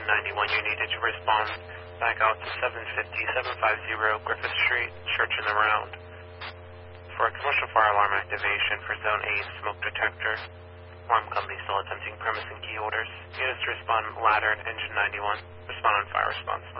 Engine 91, you needed to respond back out to 750 Griffith Street, Church in the Round. For a commercial fire alarm activation for Zone A smoke detector. Alarm company still attempting premise and key holders. Units to respond ladder and Engine 91. Respond on fire response mode.